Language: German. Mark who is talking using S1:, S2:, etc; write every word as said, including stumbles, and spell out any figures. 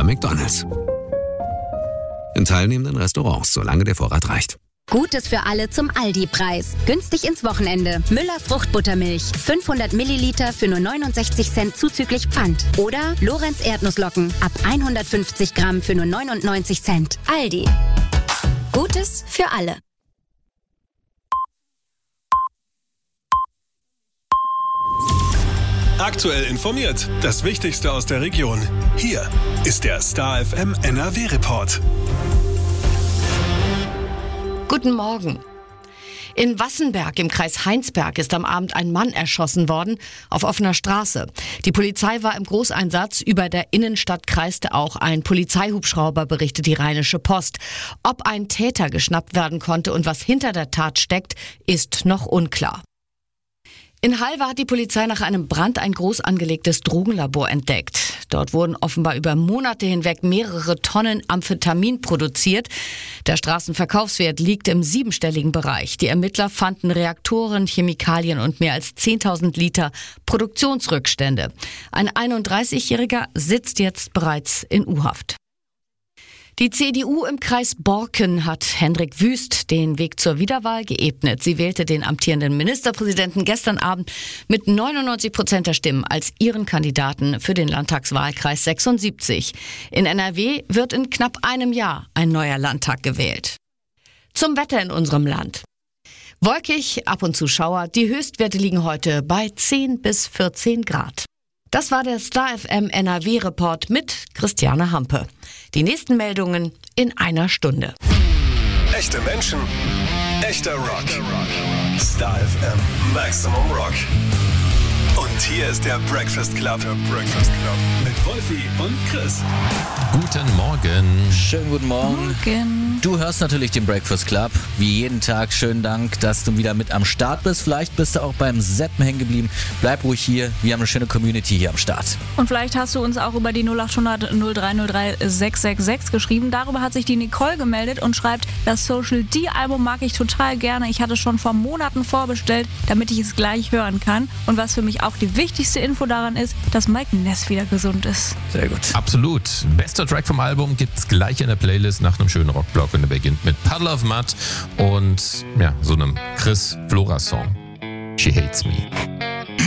S1: bei McDonald's. In teilnehmenden Restaurants, solange der Vorrat reicht.
S2: Gutes für alle zum Aldi-Preis. Günstig ins Wochenende. Müller Fruchtbuttermilch. fünfhundert Milliliter für nur neunundsechzig Cent zuzüglich Pfand. Oder Lorenz Erdnusslocken. Ab hundertfünfzig Gramm für nur neunundneunzig Cent. Aldi. Gutes für alle.
S3: Aktuell informiert. Das Wichtigste aus der Region. Hier ist der Star F M N R W-Report.
S4: Guten Morgen. In Wassenberg im Kreis Heinsberg ist am Abend ein Mann erschossen worden auf offener Straße. Die Polizei war im Großeinsatz. Über der Innenstadt kreiste auch ein Polizeihubschrauber, berichtet die Rheinische Post. Ob ein Täter geschnappt werden konnte und was hinter der Tat steckt, ist noch unklar. In Halver hat die Polizei nach einem Brand ein groß angelegtes Drogenlabor entdeckt. Dort wurden offenbar über Monate hinweg mehrere Tonnen Amphetamin produziert. Der Straßenverkaufswert liegt im siebenstelligen Bereich. Die Ermittler fanden Reaktoren, Chemikalien und mehr als zehntausend Liter Produktionsrückstände. Ein einunddreißigjähriger sitzt jetzt bereits in U-Haft. Die C D U im Kreis Borken hat Hendrik Wüst den Weg zur Wiederwahl geebnet. Sie wählte den amtierenden Ministerpräsidenten gestern Abend mit neunundneunzig Prozent der Stimmen als ihren Kandidaten für den Landtagswahlkreis sechsundsiebzig. In N R W wird in knapp einem Jahr ein neuer Landtag gewählt. Zum Wetter in unserem Land. Wolkig, ab und zu Schauer. Die Höchstwerte liegen heute bei zehn bis vierzehn Grad. Das war der Star F M N R W-Report mit Christiane Hampe. Die nächsten Meldungen in einer Stunde.
S3: Echte Menschen, echter Rock. Star F M Maximum Rock. Und hier ist der Breakfast Club. Der Breakfast Club. Mit Wolfi und Chris.
S5: Guten Morgen.
S6: Schönen guten Morgen.
S7: Morgen.
S6: Du hörst natürlich den Breakfast Club. Wie jeden Tag. Schönen Dank, dass du wieder mit am Start bist. Vielleicht bist du auch beim Seppen hängen geblieben. Bleib ruhig hier. Wir haben eine schöne Community hier am Start.
S7: Und vielleicht hast du uns auch über die null acht hundert null drei null drei sechs sechs sechs geschrieben. Darüber hat sich die Nicole gemeldet und schreibt, das Social D-Album mag ich total gerne. Ich hatte schon vor Monaten vorbestellt, damit ich es gleich hören kann. Und was für mich auch die wichtigste Info daran ist, dass Mike Ness wieder gesund ist.
S6: Sehr gut.
S5: Absolut. Bester Track vom Album gibt's gleich in der Playlist nach einem schönen Rockblock und der beginnt mit Puddle of Mud und ja, so einem Chris Flora Song. She Hates Me.